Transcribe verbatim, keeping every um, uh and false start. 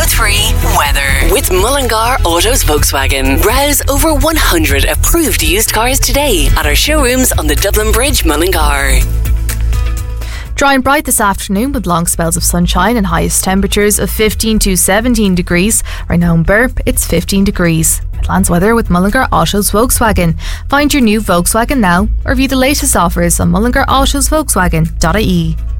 three weather. With Mullingar Autos Volkswagen. Browse over one hundred approved used cars today at our showrooms on the Dublin Bridge, Mullingar. Dry and bright this afternoon with long spells of sunshine and highest temperatures of fifteen to seventeen degrees. Right now in Burp, it's fifteen degrees. Midlands weather with Mullingar Autos Volkswagen. Find your new Volkswagen now or view the latest offers on mullingar autos volkswagen dot I E.